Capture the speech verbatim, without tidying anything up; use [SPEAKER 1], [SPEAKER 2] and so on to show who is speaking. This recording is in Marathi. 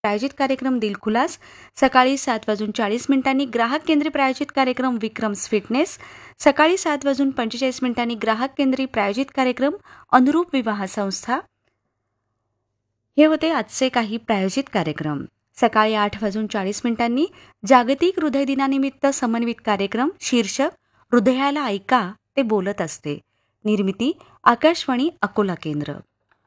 [SPEAKER 1] प्रायोजित कार्यक्रम दिलखुलास, सकाळी सात वाजून चाळीस मिनिटांनी ग्राहक केंद्री प्रायोजित कार्यक्रम विक्रम्स फिटनेस, सकाळी सात वाजून पंचेचाळीस मिनिटांनी ग्राहक केंद्री प्रायोजित कार्यक्रम अनुरूप विवाह संस्था. हे होते आजचे काही प्रायोजित कार्यक्रम. सकाळी आठ वाजून चाळीस मिनिटांनी जागतिक हृदय दिनानिमित्त समन्वित कार्यक्रम शीर्षक हृदयाला ऐका ते बोलत असते. निर्मिती आकाशवाणी अकोला केंद्र.